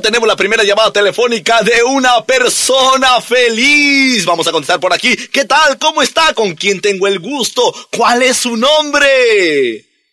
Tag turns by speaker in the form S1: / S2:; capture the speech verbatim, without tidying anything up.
S1: tenemos la primera llamada telefónica de una persona feliz. Vamos a contestar por aquí. ¿Qué tal? ¿Cómo está? ¿Con quién tengo el gusto? ¿Cuál es su nombre?